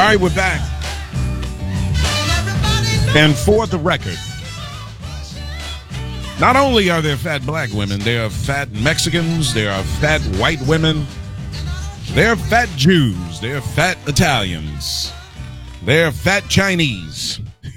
right, we're back. And for the record, not only are there fat black women, there are fat Mexicans, there are fat white women, there are fat Jews, there are fat Italians, there are fat Chinese.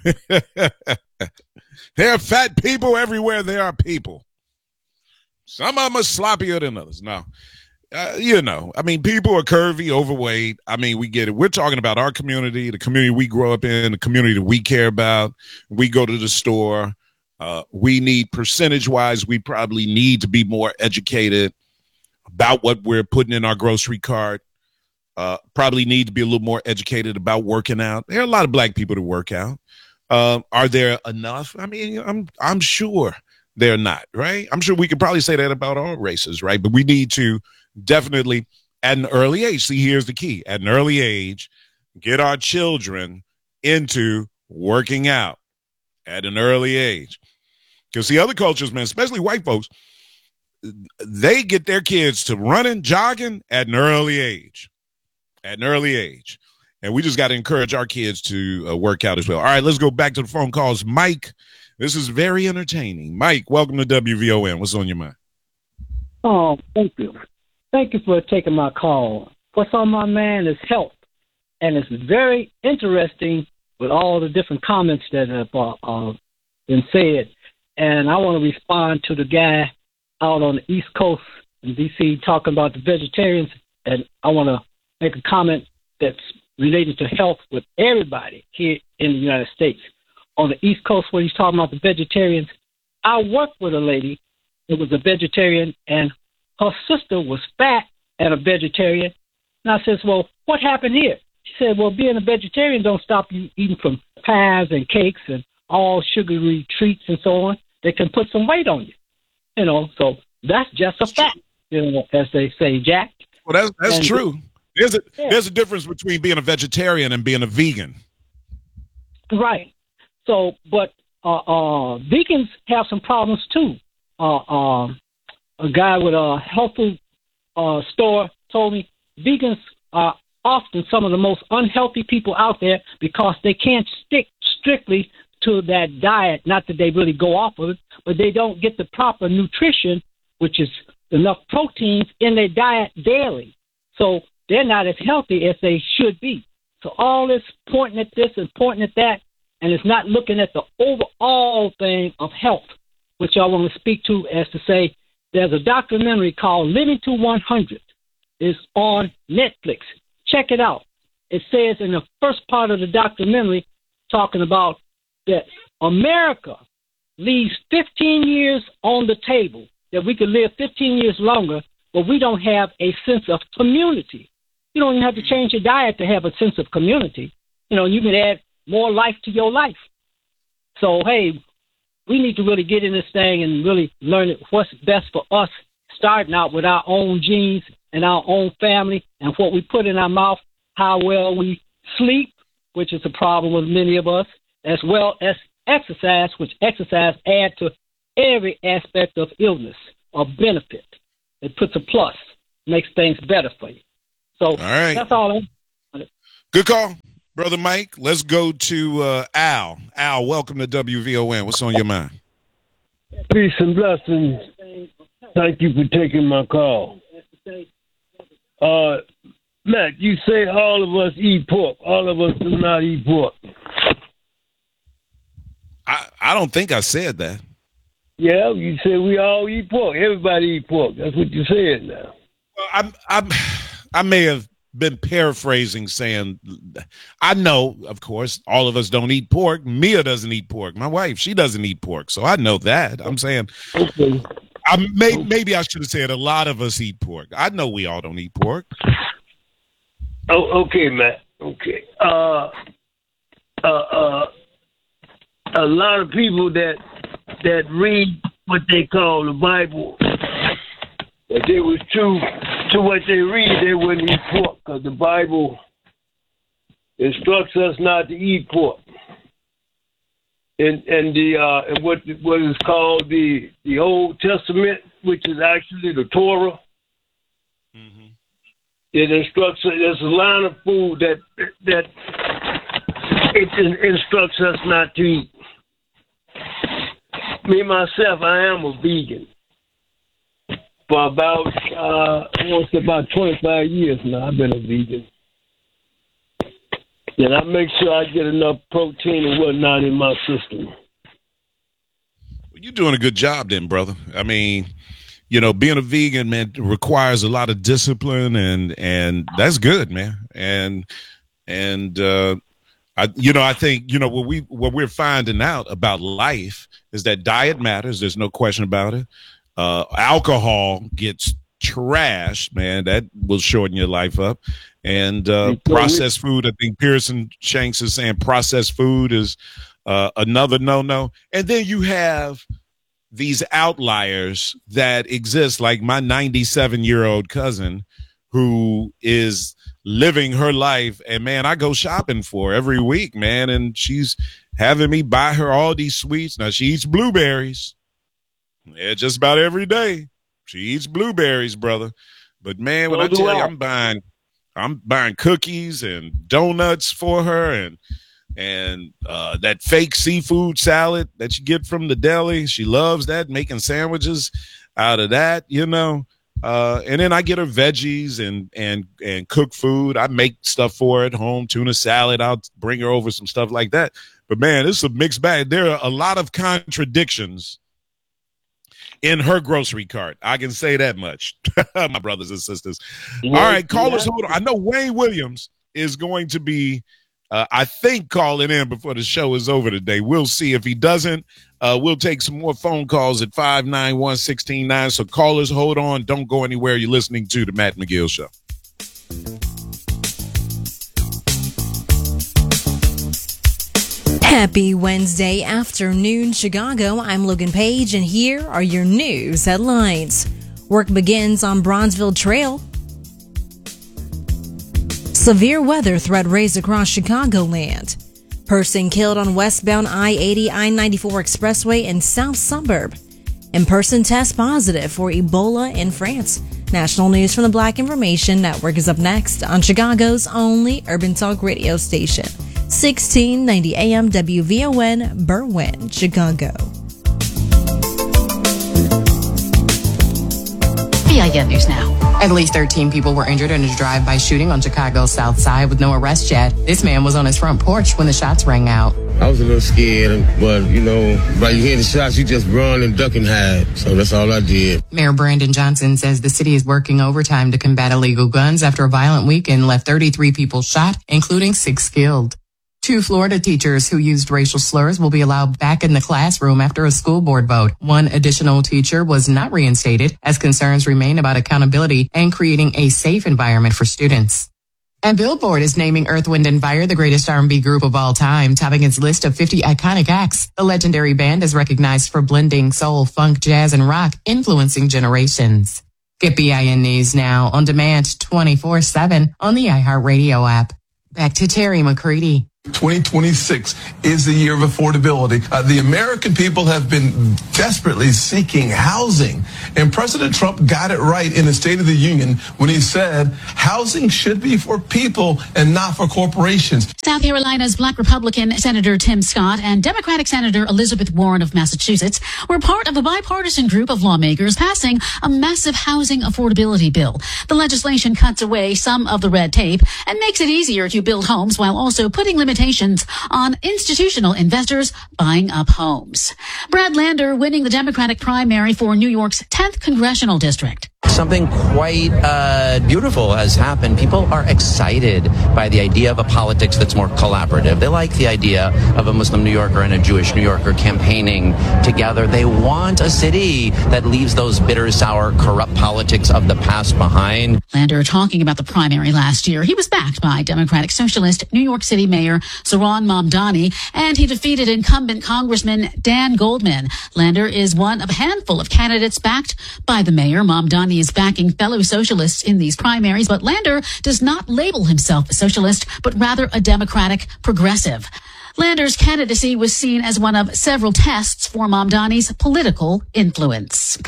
There are fat people everywhere there are people. Some of them are sloppier than others. No. People are curvy, overweight. We get it. We're talking about our community, the community we grow up in, the community that we care about. We go to the store. We need, percentage-wise, we probably need to be more educated about what we're putting in our grocery cart. Probably need to be a little more educated about working out. There are a lot of black people that work out. Are there enough? I'm sure they're not, right? I'm sure we could probably say that about all races, right? But we need to definitely, at an early age, see, here's the key. At an early age, get our children into working out at an early age. Because the other cultures, man, especially white folks, they get their kids to running, jogging at an early age. At an early age. And we just got to encourage our kids to work out as well. All right, let's go back to the phone calls. Mike, this is very entertaining. Mike, welcome to WVON. What's on your mind? Oh, thank you. Thank you for taking my call. What's on my mind is health. And it's very interesting with all the different comments that have been said. And I want to respond to the guy out on the East Coast in D.C. talking about the vegetarians. And I want to make a comment that's related to health with everybody here in the United States. On the East Coast, where he's talking about the vegetarians, I worked with a lady that was a vegetarian, and her sister was fat and a vegetarian. And I says, well, what happened here? She said, well, being a vegetarian don't stop you eating from pies and cakes and all sugary treats and so on. They can put some weight on you. So that's just a fact, as they say, Jack. Well, that's true. There's a difference between being a vegetarian and being a vegan. Right. So, but vegans have some problems too. A guy with a health food store told me vegans are often some of the most unhealthy people out there because they can't stick strictly to that diet. Not that they really go off of it, but they don't get the proper nutrition, which is enough proteins in their diet daily. So they're not as healthy as they should be. So all this pointing at this and pointing at that, and it's not looking at the overall thing of health, which I want to speak to as to say there's a documentary called Living to 100. It's on Netflix. Check it out. It says in the first part of the documentary talking about that America leaves 15 years on the table, that we could live 15 years longer, but we don't have a sense of community. You don't even have to change your diet to have a sense of community. You can add more life to your life. So, hey, we need to really get in this thing and really learn what's best for us, starting out with our own genes and our own family and what we put in our mouth, how well we sleep, which is a problem with many of us, as well as exercise, which exercise adds to every aspect of illness or benefit. It puts a plus, makes things better for you. So all right. That's all. Good call, Brother Mike. Let's go to Al. Al, welcome to WVON. What's on your mind? Peace and blessings. Thank you for taking my call. Matt, you say all of us eat pork. All of us do not eat pork. I don't think I said that. Yeah, you said we all eat pork. Everybody eat pork. That's what you said now. Well, I may have been paraphrasing, saying, I know, of course, all of us don't eat pork. Mia doesn't eat pork. My wife, she doesn't eat pork. So I know that. I'm saying, okay. Maybe I should have said a lot of us eat pork. I know we all don't eat pork. Oh, okay, Matt. Okay. A lot of people that read what they call the Bible, if it was true to what they read, they wouldn't eat pork, because the Bible instructs us not to eat pork. And what is called the Old Testament, which is actually the Torah. Mm-hmm. It instructs us. There's a line of food that it instructs us not to eat. Me myself, I am a vegan for about I want to say about 25 years now. I've been a vegan, and I make sure I get enough protein and whatnot in my system. You're doing a good job then, brother. I mean, you know, being a vegan, man, requires a lot of discipline, and that's good, man. And I think, you know, what we're finding out about life is that diet matters. There's no question about it. Alcohol gets trashed, man. That will shorten your life up. And processed food, I think Pearson Shanks is saying processed food is another no-no. And then you have these outliers that exist, like my 97-year-old cousin who is living her life. And, man, I go shopping for her every week, man, and she's having me buy her all these sweets. Now, she eats blueberries. Yeah, just about every day. She eats blueberries, brother. But, man, when I tell you I'm buying cookies and donuts for her and that fake seafood salad that you get from the deli. She loves that, making sandwiches out of that, you know. And then I get her veggies and cook food. I make stuff for her at home, tuna salad. I'll bring her over some stuff like that. But, man, this is a mixed bag. There are a lot of contradictions in her grocery cart. I can say that much, my brothers and sisters. All right, callers, hold on. I know Wayne Williams is going to be, I think, calling in before the show is over today. We'll see. If he doesn't, we'll take some more phone calls at 591-1690. So callers, hold on. Don't go anywhere. You're listening to The Matt McGill Show. Happy Wednesday afternoon, Chicago. I'm Logan Page, and here are your news headlines. Work begins on Bronzeville Trail. Severe weather threat raised across Chicagoland. Person killed on westbound I-80, I-94 expressway in South Suburb. And person test positive for Ebola in France. National news from the Black Information Network is up next on Chicago's only urban talk radio station. 1690 AM WVON, Berwyn, Chicago. BIN News Now. At least 13 people were injured in a drive-by shooting on Chicago's South Side with no arrest yet. This man was on his front porch when the shots rang out. I was a little scared, but, you know, by you hear the shots, you just run and duck and hide. So that's all I did. Mayor Brandon Johnson says the city is working overtime to combat illegal guns after a violent weekend left 33 people shot, including 6 killed. 2 Florida teachers who used racial slurs will be allowed back in the classroom after a school board vote. 1 additional teacher was not reinstated as concerns remain about accountability and creating a safe environment for students. And Billboard is naming Earth, Wind & Fire the greatest R&B group of all time, topping its list of 50 iconic acts. The legendary band is recognized for blending soul, funk, jazz, and rock, influencing generations. Get BIN News Now on demand 24/7 on the iHeartRadio app. Back to Terry McCready. 2026 is the year of affordability. The American people have been desperately seeking housing, and President Trump got it right in the State of the Union when he said housing should be for people and not for corporations. South Carolina's Black Republican Senator Tim Scott and Democratic Senator Elizabeth Warren of Massachusetts were part of a bipartisan group of lawmakers passing a massive housing affordability bill. The legislation cuts away some of the red tape and makes it easier to build homes while also putting limitations on institutional investors buying up homes. Brad Lander winning the Democratic primary for New York's 10th congressional district. Something quite beautiful has happened. People are excited by the idea of a politics that's more collaborative. They like the idea of a Muslim New Yorker and a Jewish New Yorker campaigning together. They want a city that leaves those bitter, sour, corrupt politics of the past behind. Lander talking about the primary last year. He was backed by Democratic Socialist New York City Mayor Zohran Mamdani, and he defeated incumbent Congressman Dan Goldman. Lander is one of a handful of candidates backed by the mayor. Mamdani is backing fellow socialists in these primaries, but Lander does not label himself a socialist, but rather a Democratic progressive. Lander's candidacy was seen as one of several tests for Mamdani's political influence.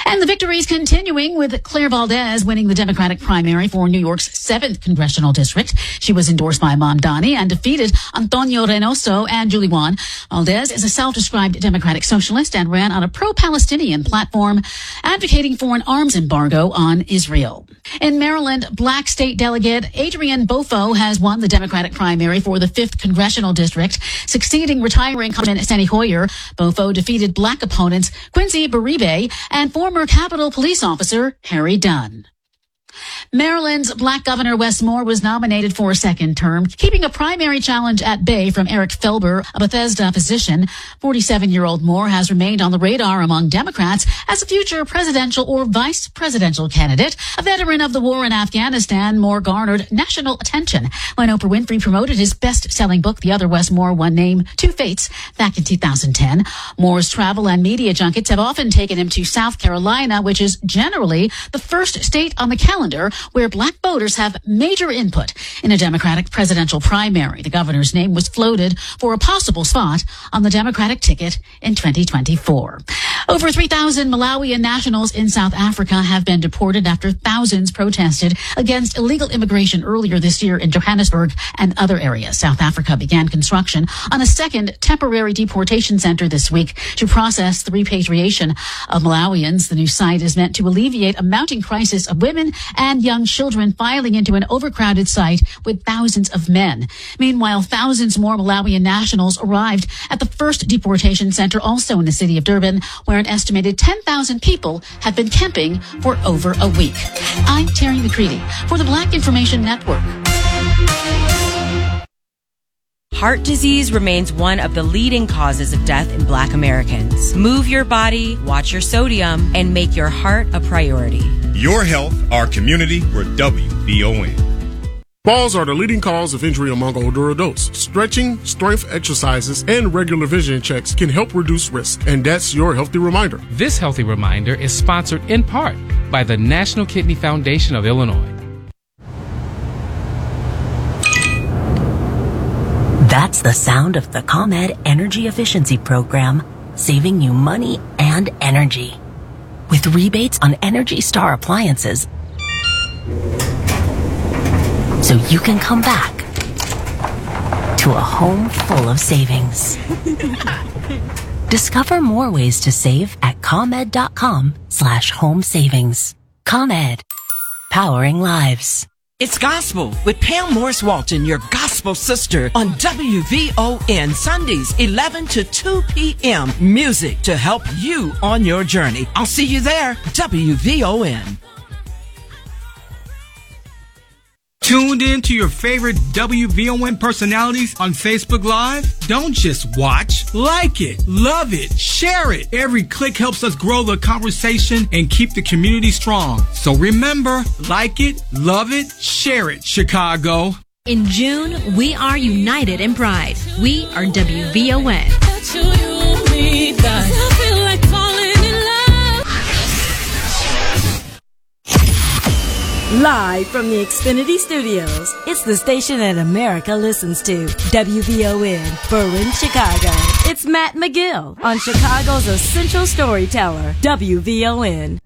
And the victories continuing with Claire Valdez winning the Democratic primary for New York's 7th congressional district. She was endorsed by Mamdani and defeated Antonio Reynoso and Julie Wan. Valdez is a self-described Democratic socialist and ran on a pro-Palestinian platform advocating for an arms embargo on Israel. In Maryland, Black State Delegate Adrian Bofo has won the Democratic primary for the 5th congressional district, succeeding retiring Congressman Steny Hoyer. Bofo defeated Black opponents Quincy Beribe and former Capitol Police officer Harry Dunn. Maryland's Black Governor Wes Moore was nominated for a second term, keeping a primary challenge at bay from Eric Felber, a Bethesda physician. 47-year-old Moore has remained on the radar among Democrats as a future presidential or vice presidential candidate. A veteran of the war in Afghanistan, Moore garnered national attention when Oprah Winfrey promoted his best-selling book, The Other Wes Moore, One Name, Two Fates, back in 2010. Moore's travel and media junkets have often taken him to South Carolina, which is generally the first state on the calendar where Black voters have major input in a Democratic presidential primary. The governor's name was floated for a possible spot on the Democratic ticket in 2024. Over 3,000 Malawian nationals in South Africa have been deported after thousands protested against illegal immigration earlier this year in Johannesburg and other areas. South Africa began construction on a second temporary deportation center this week to process the repatriation of Malawians. The new site is meant to alleviate a mounting crisis of women and young children filing into an overcrowded site with thousands of men. Meanwhile, thousands more Malawian nationals arrived at the first deportation center, also in the city of Durban, where an estimated 10,000 people have been camping for over a week. I'm Terry McCready for the Black Information Network. Heart disease remains one of the leading causes of death in Black Americans. Move your body, watch your sodium, and make your heart a priority. Your health, our community, we're WVON. Falls are the leading cause of injury among older adults. Stretching, strength exercises, and regular vision checks can help reduce risk. And that's your Healthy Reminder. This Healthy Reminder is sponsored in part by the National Kidney Foundation of Illinois. That's the sound of the ComEd Energy Efficiency Program, saving you money and energy. With rebates on Energy Star appliances, so you can come back to a home full of savings. Discover more ways to save at ComEd.com/home savings. ComEd, powering lives. It's Gospel with Pam Morris Walton, your gospel sister, on WVON Sundays, 11 to 2 p.m. Music to help you on your journey. I'll see you there, WVON. Tuned in to your favorite WVON personalities on Facebook Live? Don't just watch, like it, love it, share it. Every click helps us grow the conversation and keep the community strong. So remember, like it, love it, share it, Chicago. In June, we are united in pride. We are WVON. Live from the Xfinity Studios, it's the station that America listens to. WVON, Berlin, Chicago. It's Matt McGill on Chicago's essential storyteller, WVON.